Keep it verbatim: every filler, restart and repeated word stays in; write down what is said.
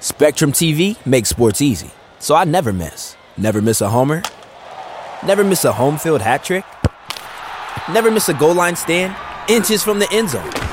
Spectrum T V makes sports easy, so I never miss. Never miss a homer. Never miss a home field hat trick. Never miss a goal line stand. Inches from the end zone.